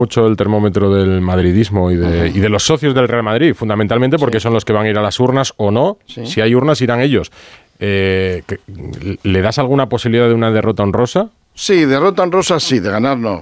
mucho el termómetro del madridismo y de los socios del Real Madrid, fundamentalmente porque son los que van a ir a las urnas o no. Sí. Si hay urnas, irán ellos. ¿Le das alguna posibilidad de una derrota honrosa? Sí, derrota honrosa sí, de ganar no.